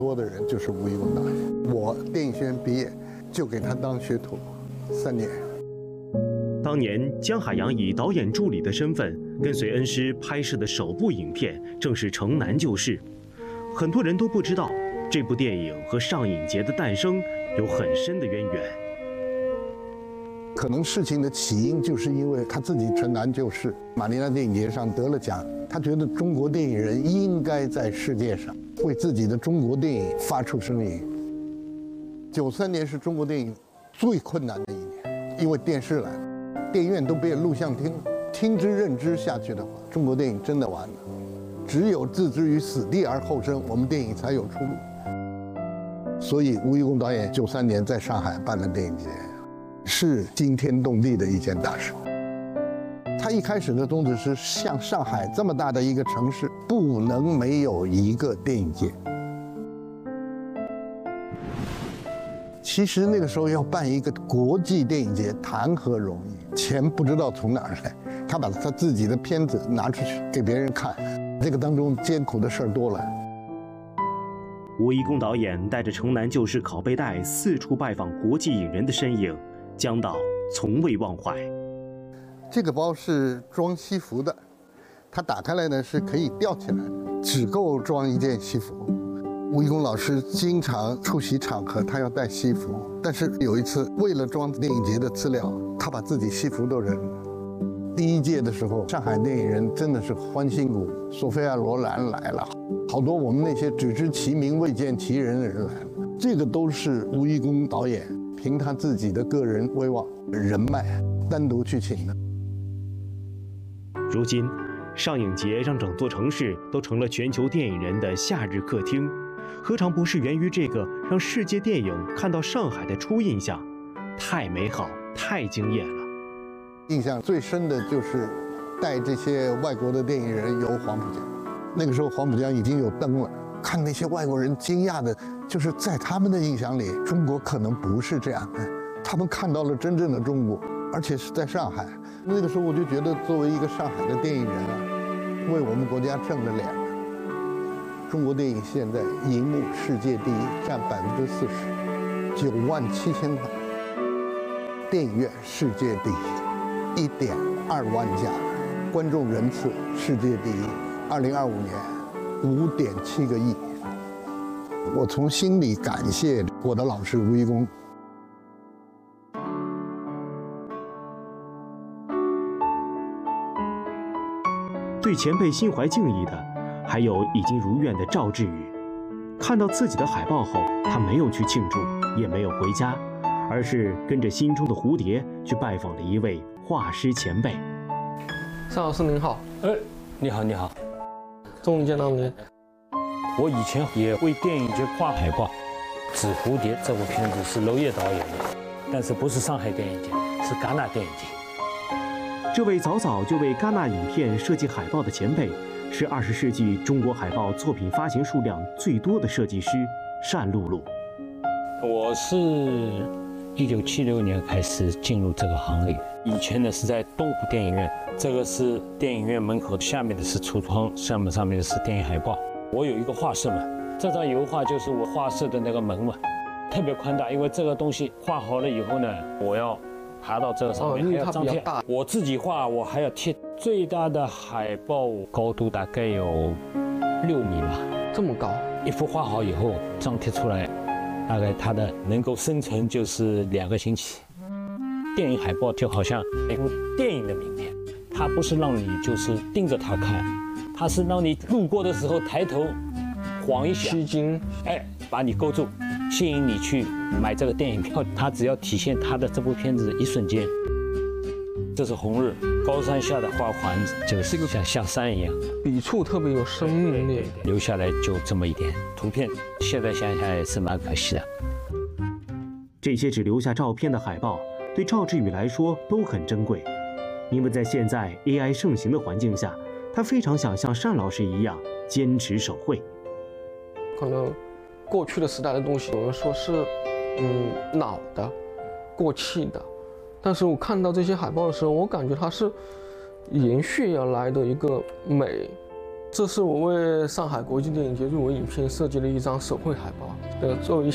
多的人就是吴贻弓导演。我电影学院毕业，就给他当学徒3年。 当年姜海洋以导演助理的身份跟随恩师拍摄的首部影片正是《城南旧事》，很多人都不知道这部电影和上影节的诞生有很深的渊源。 可能事情的起因就是因为他自己城南旧事，马尼拉电影节上得了奖，他觉得中国电影人应该在世界上为自己的中国电影发出声音。93年是中国电影最困难的一年，因为电视来了，电影院都变录像厅了，听之任之下去的话，中国电影真的完了。只有置之于死地而后生，我们电影才有出路。所以吴贻弓导演93年在上海办了电影节，是惊天动地的一件大事。他一开始的宗旨是，像上海这么大的一个城市，不能没有一个电影节。其实那个时候要办一个国际电影节，谈何容易？钱不知道从哪儿来，他把他自己的片子拿出去给别人看，这个当中艰苦的事儿多了。 吴贻弓导演带着《城南旧事》拷贝带四处拜访国际影人的身影，姜导从未忘怀。 这个包是装西服的，它打开来呢是可以吊起来的，只够装一件西服。吴贻弓老师经常出席场合，他要带西服，但是有一次为了装电影节的资料，他把自己西服都扔了。第1届的时候，上海电影人真的是欢欣鼓舞，索菲亚·罗兰来了，好多我们那些只知其名未见其人的人来了。这个都是吴贻弓导演凭他自己的个人威望、人脉单独去请的。 如今，上影节让整座城市都成了全球电影人的夏日客厅，何尝不是源于这个让世界电影看到上海的初印象？太美好，太惊艳了。 印象最深的就是带这些外国的电影人游黄浦江，那个时候黄浦江已经有灯了，看那些外国人惊讶的，就是在他们的印象里，中国可能不是这样的，他们看到了真正的中国，而且是在上海。那个时候我就觉得，作为一个上海的电影人啊，为我们国家挣了脸了。中国电影现在银幕世界第一，占40%，97000块；电影院世界第一，1.2万家；观众人次世界第一，2025年5.7个亿。我从心里感谢我的老师吴贻弓。 对前辈心怀敬意的，还有已经如愿的赵志宇。看到自己的海报后，他没有去庆祝，也没有回家，而是跟着心中的蝴蝶去拜访了一位画师前辈。 尚老师您好。 你好，你好， 终于见到您。 我以前也为电影节画海报，《纸蝴蝶》这部片子是娄烨导演的，但是不是上海电影节，是戛纳电影节。 这位早早就为戛纳影片设计海报的前辈，是20世纪中国海报作品发行数量最多的设计师单露露。 我是1976年开始进入这个行业，以前呢是在东湖电影院，这个是电影院门口，下面的是橱窗，上面的是电影海报。我有一个画室嘛，这张油画就是我画室的那个门嘛，特别宽大，因为这个东西画好了以后呢，我要爬到这个上面，还要张贴。我自己画，我还要贴。最大的海报高度大概有6米吧， 这么高。 一幅画好以后张贴出来，大概它的能够生成就是2个星期。电影海报就好像一部电影的名片，它不是让你就是盯着它看，它是让你路过的时候抬头晃一下， 吸睛， 把你勾住，吸引你去买这个电影票。它只要体现它的这部片子的一瞬间。这是红日，高山下的花环，就是像山一样， 笔触特别有生命力。 留下来就这么一点图片，现在想想也是蛮可惜的。 这些只留下照片的海报，对赵志宇来说都很珍贵，因为在现在 AI 盛行的环境下，他非常想像单老师一样坚持手绘。 可能过去的时代的东西，有人说是老的、过气的。但是我看到这些海报的时候，我感觉它是延续而来的一个美， 这是我为上海国际电影节入围影片设计的一张手绘海报。作为